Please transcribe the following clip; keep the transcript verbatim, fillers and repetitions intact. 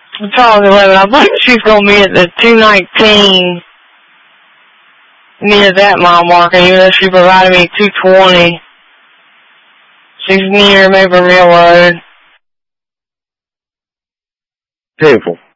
twelve eleven. I believe she's going to be at the two nineteen near that mile marker, even though she provided me two twenty. She's near Maple Mill Road. Painful.